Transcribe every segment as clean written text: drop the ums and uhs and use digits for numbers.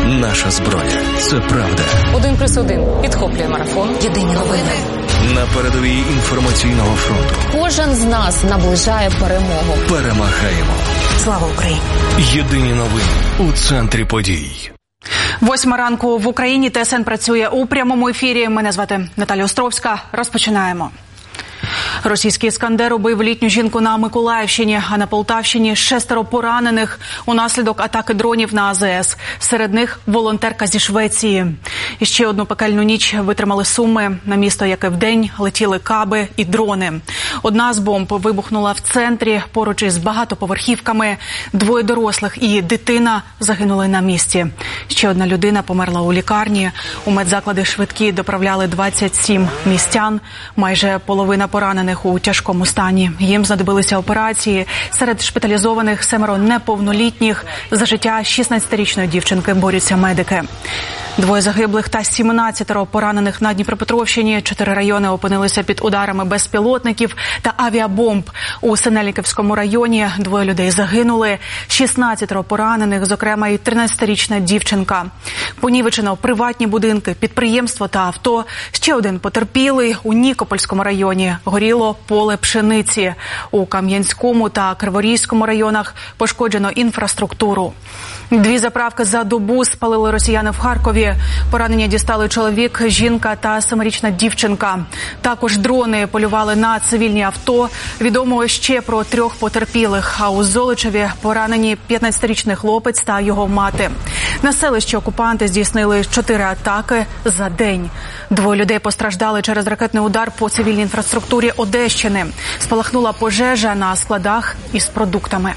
Наша зброя – це правда. 1+1 підхоплює марафон. Єдині новини. На передовій інформаційного фронту. Кожен з нас наближає перемогу. Перемагаємо. Слава Україні! Єдині новини у центрі подій. 8 ранку в Україні. ТСН працює у прямому ефірі. Мене звати Наталя Островська. Розпочинаємо. Російський «Іскандер» убив літню жінку на Миколаївщині, а на Полтавщині 6 поранених унаслідок атаки дронів на АЗС. Серед них волонтерка зі Швеції. І ще одну пекельну ніч витримали Суми, на місто, яке вдень летіли каби і дрони. Одна з бомб вибухнула в центрі, поруч із багатоповерхівками. 2 дорослих і дитина загинули на місці. Ще одна людина померла у лікарні. У медзаклади швидкі доправляли 27 містян. Майже половина поранених у тяжкому стані. Їм знадобилися операції. Серед шпиталізованих 7 неповнолітніх. За життя 16-річної дівчинки борються медики. 2 загиблих та 17 поранених на Дніпропетровщині. 4 райони опинилися під ударами безпілотників та авіабомб. У Синельниківському районі 2 людей загинули, 16 поранених, зокрема і 13-річна дівчинка. Понівечено приватні будинки, підприємство та авто. Ще один потерпілий у Нікопольському районі. Горіло поле пшениці. У Кам'янському та Криворізькому районах пошкоджено інфраструктуру. 2 заправки за добу спалили росіяни в Харкові. Поранення дістали чоловік, жінка та 7-річна дівчинка. Також дрони полювали на цивільні авто. Відомо ще про 3 потерпілих. А у Золочеві поранені 15-річний хлопець та його мати. На селищі окупанти здійснили 4 атаки за день. 2 людей постраждали через ракетний удар по цивільній інфраструктурі Одещини. Спалахнула пожежа на складах із продуктами.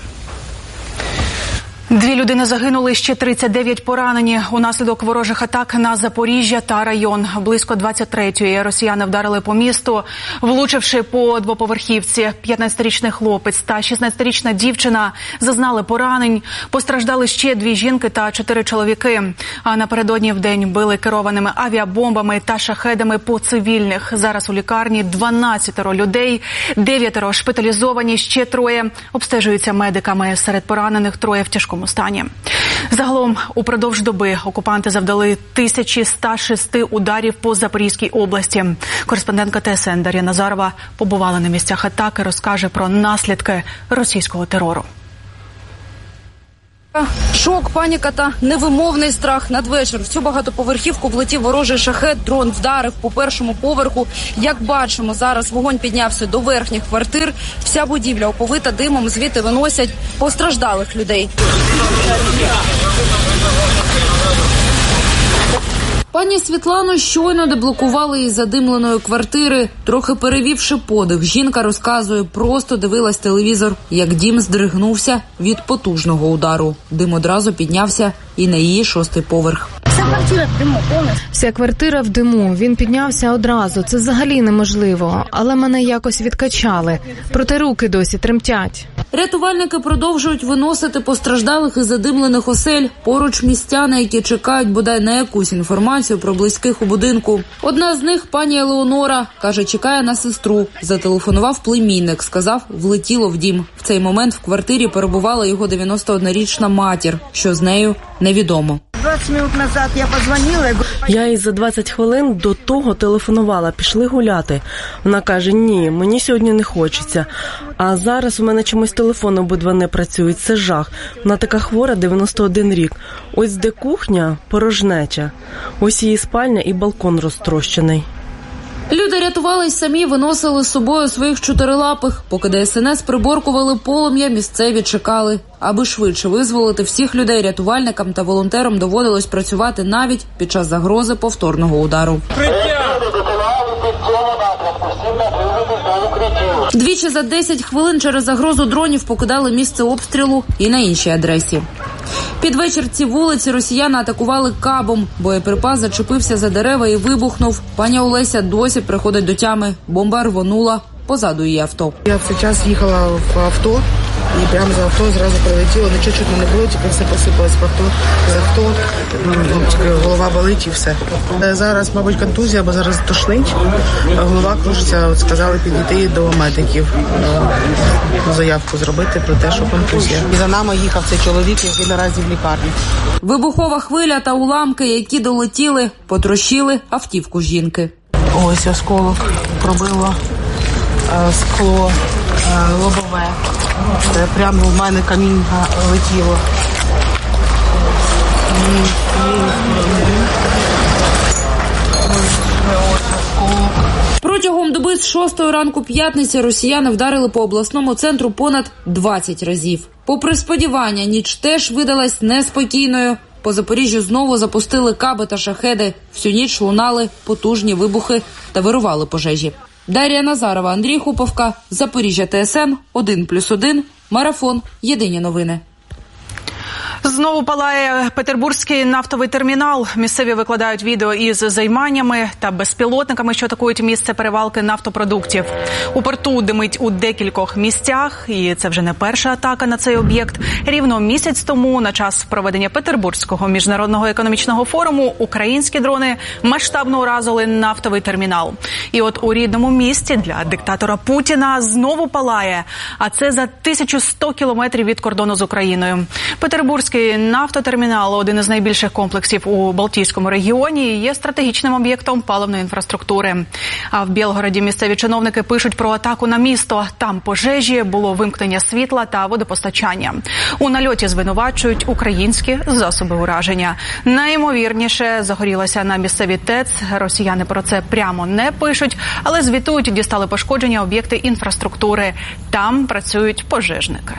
2 людини загинули, ще 39 поранені унаслідок ворожих атак на Запоріжжя та район. Близько 23-ї росіяни вдарили по місту, влучивши по 2-поверхівці. 15-річний хлопець та 16-річна дівчина зазнали поранень. Постраждали ще 2 жінки та 4 чоловіки. А напередодні вдень били керованими авіабомбами та шахедами по цивільних. Зараз у лікарні 12 людей, 9 шпиталізовані, ще 3 обстежуються медиками. Серед поранених 3 в тяжкому стані. Загалом, упродовж доби окупанти завдали 1106 ударів по Запорізькій області. Кореспондентка ТСН Дар'я Назарова побувала на місцях атаки, розкаже про наслідки російського терору. Шок, паніка та невимовний страх. Надвечір в цю багатоповерхівку влетів ворожий шахет, дрон вдарив по першому поверху. Як бачимо, зараз вогонь піднявся до верхніх квартир. Вся будівля оповита димом, звідти виносять постраждалих людей. Пані Світлану щойно деблокували із задимленої квартири. Трохи перевівши подих, жінка розказує, просто дивилась телевізор, як дім здригнувся від потужного удару. Дим одразу піднявся і на її 6-й поверх. Вся квартира в диму. Він піднявся одразу. Це взагалі неможливо. Але мене якось відкачали. Проте руки досі тремтять. Рятувальники продовжують виносити постраждалих із задимлених осель. Поруч містяни, які чекають бодай на якусь інформацію про близьких у будинку. Одна з них, пані Елеонора, каже, чекає на сестру. Зателефонував племінник, сказав, влетіло в дім. В цей момент в квартирі перебувала його 91-річна матір. Що з нею, невідомо. 20 минут назад я позвонила. Я їй за 20 хвилин до того телефонувала, пішли гуляти. Вона каже, ні, мені сьогодні не хочеться. А зараз у мене чомусь телефон обидва не працюють, це жах. Вона така хвора, 91 рік. Ось де кухня, порожнеча. Ось її спальня і балкон розтрощений. Люди рятувались самі, виносили з собою своїх 4-лапих. Поки ДСНС приборкували полум'я, місцеві чекали. Аби швидше визволити всіх людей, рятувальникам та волонтерам доводилось працювати навіть під час загрози повторного удару. Двічі за 10 хвилин через загрозу дронів покидали місце обстрілу і на іншій адресі. Під вечір ці вулиці росіяни атакували кабом. Боєприпас зачепився за дерева і вибухнув. Пані Олеся досі приходить до тями. Бомба рвонула позаду її авто. Я зараз їхала в авто, І прямо за авто зразу прилетіло, нічого чутно не було, тільки все посипалось з авто, голова болить і все. Зараз, мабуть, контузія, бо зараз тошнить, голова кружиться, от сказали підійти до медиків, заявку зробити про те, що контузія. І за нами їхав цей чоловік, який наразі в лікарні. Вибухова хвиля та уламки, які долетіли, потрощили автівку жінки. Ось осколок пробило скло лобове. Це прямо в мене каміння летіло. Протягом доби з 6 ранку п'ятниці росіяни вдарили по обласному центру понад 20 разів. Попри сподівання, ніч теж видалась неспокійною. По Запоріжжю знову запустили каби та шахеди. Всю ніч лунали потужні вибухи та вирували пожежі. Дар'я Назарова, Андрій Хуповка, Запоріжжя, ТСН, 1+1, Марафон, Єдині новини. Знову палає Петербурзький нафтовий термінал. Місцеві викладають відео із займаннями та безпілотниками, що атакують місце перевалки нафтопродуктів. У порту димить у декількох місцях, і це вже не перша атака на цей об'єкт. Рівно місяць тому, на час проведення Петербурзького міжнародного економічного форуму, українські дрони масштабно уразили нафтовий термінал. І от у рідному місті для диктатора Путіна знову палає, а це за 1100 кілометрів від кордону з Україною. Петербурзький нафтотермінал – один із найбільших комплексів у Балтійському регіоні і є стратегічним об'єктом паливної інфраструктури. А в Білгороді місцеві чиновники пишуть про атаку на місто. Там пожежі, було вимкнення світла та водопостачання. У нальоті звинувачують українські засоби ураження. Найімовірніше загорілася на місцевій ТЕЦ. Росіяни про це прямо не пишуть, але звітують, дістали пошкодження об'єкти інфраструктури. Там працюють пожежники.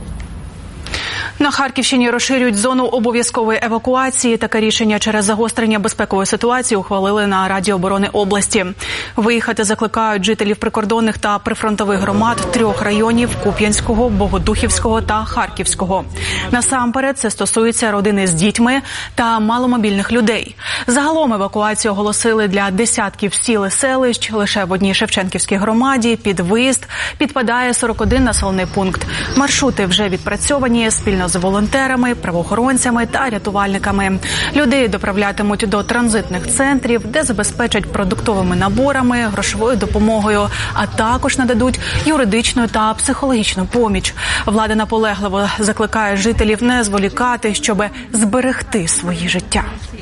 На Харківщині розширюють зону обов'язкової евакуації. Таке рішення через загострення безпекової ситуації ухвалили на Раді оборони області. Виїхати закликають жителів прикордонних та прифронтових громад 3 районів – Куп'янського, Богодухівського та Харківського. Насамперед це стосується родини з дітьми та маломобільних людей. Загалом евакуацію оголосили для десятків сіл і селищ. Лише в одній Шевченківській громаді під виїзд підпадає 41 населений пункт. Маршрути вже відпрацьовані спільно з волонтерами, правоохоронцями та рятувальниками. Людей доправлятимуть до транзитних центрів, де забезпечать продуктовими наборами, грошовою допомогою, а також нададуть юридичну та психологічну поміч. Влада наполегливо закликає жителів не зволікати, щоб зберегти свої життя.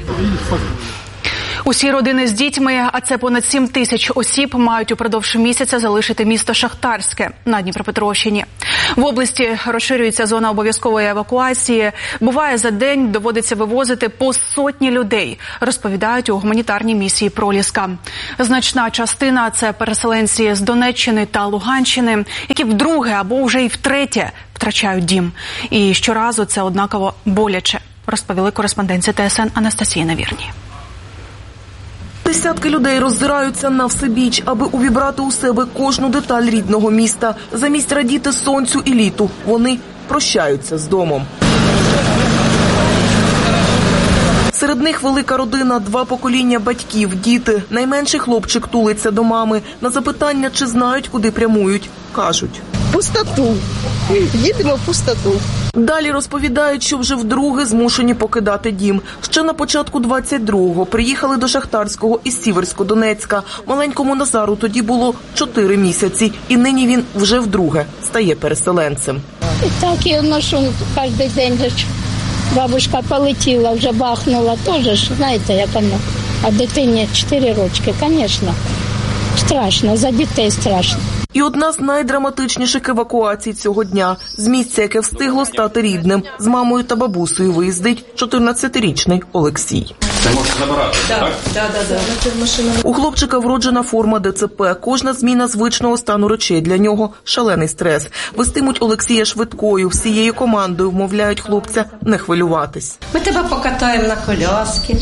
Усі родини з дітьми, а це понад 7 тисяч осіб, мають упродовж місяця залишити місто Шахтарське на Дніпропетровщині. В області розширюється зона обов'язкової евакуації. Буває, за день доводиться вивозити по 100 людей, розповідають у гуманітарній місії «Проліска». Значна частина – це переселенці з Донеччини та Луганщини, які вдруге або вже й втретє втрачають дім. І щоразу це однаково боляче, розповіли кореспонденти ТСН Анастасії Навірній. Десятки людей роззираються на всебіч, аби увібрати у себе кожну деталь рідного міста. Замість радіти сонцю і літу, вони прощаються з домом. Серед них велика родина, 2 покоління батьків, діти. Найменший хлопчик тулиться до мами. На запитання, чи знають, куди прямують, кажуть: Пустоту. Їдемо в пустоту. Далі розповідають, що вже вдруге змушені покидати дім. Ще на початку 22-го приїхали до Шахтарського із Сіверсько-Донецька. Маленькому Назару тоді було 4 місяці. І нині він вже вдруге стає переселенцем. І так я ношу кожен день. Бабушка полетіла, вже бахнула. Теж, знаєте, як воно. А дитині 4 рочки, звісно. Страшно, за дітей страшно. І одна з найдраматичніших евакуацій цього дня. З місця, яке встигло стати рідним. З мамою та бабусею виїздить 14-річний Олексій. Це можна забирати, так? Так. У хлопчика вроджена форма ДЦП. Кожна зміна звичного стану речей для нього – шалений стрес. Вестимуть Олексія швидкою. Всією командою вмовляють хлопця не хвилюватись. Ми тебе покатаємо на коляски.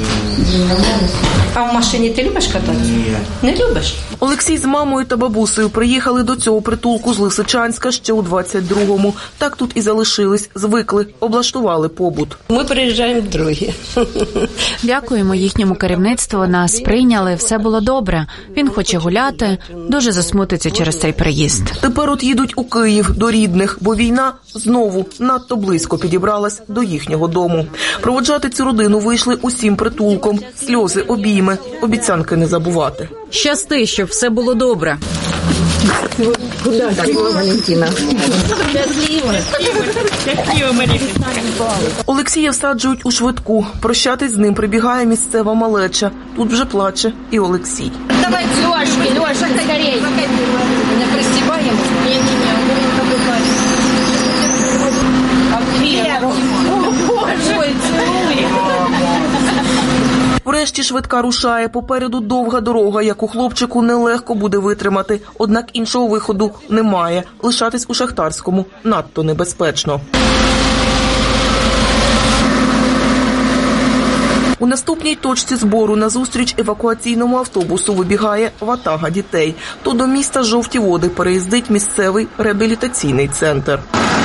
А в машині ти любиш кататися? Ні. Не любиш? Олексій з мамою та бабусею приїхали до цього притулку з Лисичанська ще у 22-му. Так тут і залишились, звикли, облаштували побут. Ми приїжджаємо вдруге. Дякуємо їхньому керівництву, нас прийняли, все було добре. Він хоче гуляти, дуже засмутиться через цей приїзд. Тепер от їдуть у Київ до рідних, бо війна знову надто близько підібралась до їхнього дому. Проводжати цю родину вийшли усім притулком. Сльози, обійми, обіцянки не забувати. Щасти, щоб все було добре. Олексія всаджують у швидку. Прощатись з ним прибігає місцева малеча. Тут вже плаче і Олексій. Давай, Лёшка, скорей. Не пристібаємо? Ні. Врешті швидка рушає. Попереду довга дорога, яку хлопчику нелегко буде витримати. Однак іншого виходу немає. Лишатись у Шахтарському надто небезпечно. У наступній точці збору назустріч евакуаційному автобусу вибігає ватага дітей. То до міста Жовті Води переїздить місцевий реабілітаційний центр.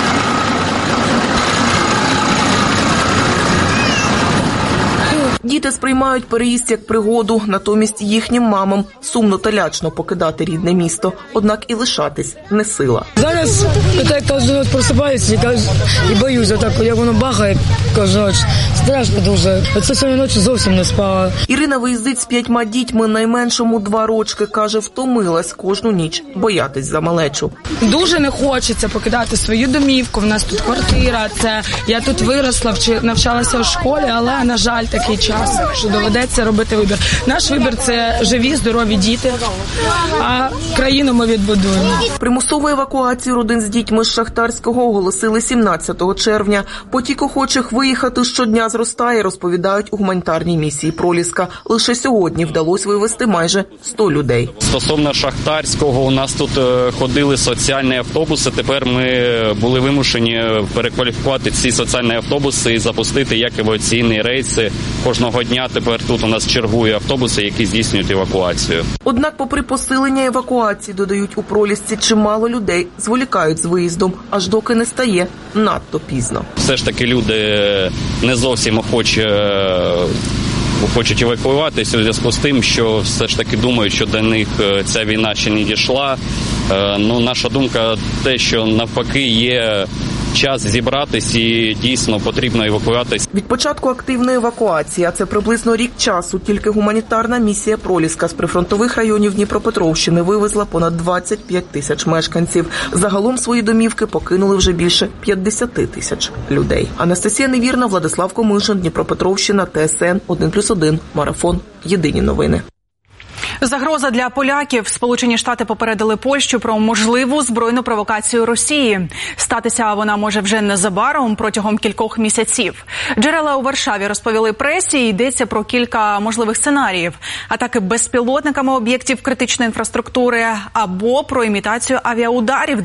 Діти сприймають переїзд як пригоду, натомість їхнім мамам сумно та лячно покидати рідне місто, однак і лишатись не сила. Зараз я кожен раз просипаюся і боюся, так, як воно бахає кожен раз. Страшно дуже. Оце сьогодні ночі зовсім не спала. Ірина виїздить з 5 дітьми, найменшому 2 рочки. Каже, втомилась кожну ніч боятись за малечу. Дуже не хочеться покидати свою домівку. В нас тут квартира, я тут виросла, навчалася в школі, але, на жаль, такий час, що доведеться робити вибір. Наш вибір – це живі, здорові діти, а країну ми відбудуємо. Примусову евакуацію родин з дітьми з Шахтарського оголосили 17 червня. Потік охочих виїхати щодня зростає, розповідають у гуманітарній місії «Проліска». Лише сьогодні вдалося вивезти майже 100 людей. Стосовно Шахтарського, у нас тут ходили соціальні автобуси. Тепер ми були вимушені перекваліфікувати ці соціальні автобуси і запустити як евакуаційні рейси. Кожного дня тепер тут у нас чергують автобуси, які здійснюють евакуацію. Однак, попри посилення евакуації, додають у «Пролісці», чимало людей зволікають з виїздом, аж доки не стає надто пізно. Все ж таки люди не зовсім хочуть евакуюватися у зв'язку з тим, що все ж таки думають, що до них ця війна ще не дійшла. Наша думка те, що навпаки є час зібратись і дійсно потрібно евакуюватись. Від початку активної евакуації, а це приблизно рік часу, тільки гуманітарна місія «Проліска» з прифронтових районів Дніпропетровщини вивезла понад 25 тисяч мешканців. Загалом свої домівки покинули вже більше 50 тисяч людей. Анастасія Невірна, Владислав Комишин, Дніпропетровщина, ТСН 1+1, Марафон. Єдині новини. Загроза для поляків. Сполучені Штати попередили Польщу про можливу збройну провокацію Росії. Статися вона може вже незабаром, протягом кількох місяців. Джерела у Варшаві розповіли пресі, йдеться про кілька можливих сценаріїв. Атаки безпілотниками об'єктів критичної інфраструктури або про імітацію авіаударів